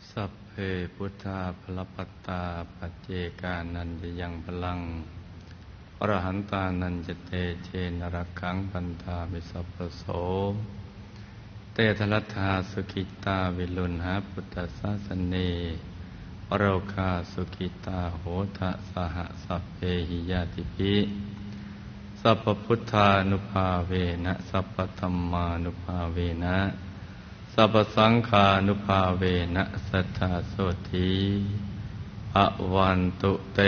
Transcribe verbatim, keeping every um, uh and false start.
สัพเพพุทธาภลปัตตาปัจเจกานันจะยังพลังอรหันตานันจะเตเชนรักขังพันธามิสัพพโสเตทลัทธาสุขิตาวิลุณหาพุทธศาสเนปโรคาสุขิตาโหทะสหสัพเพหิยาติภิสัพพพุทธานุภาเวนะสัพพธัมมานุภาเวนะสัพพสังฆานุภาเวนะสัทธาโสธีภวันตุเต